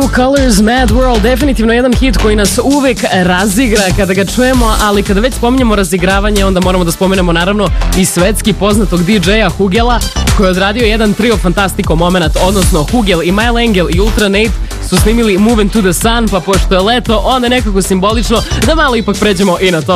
True Colors, Mad World, definitivno jedan hit koji nas uvek razigra kada ga čujemo, ali kada već spominjemo razigravanje, onda moramo da spomenemo naravno i svetski poznatog DJ-a Hugela, koji je odradio jedan trio fantastiko moment, odnosno Hugel i Mile Angel i Ultra Nate su snimili Moving to the Sun, pa pošto je leto, onda je nekako simbolično da malo ipak pređemo i na to.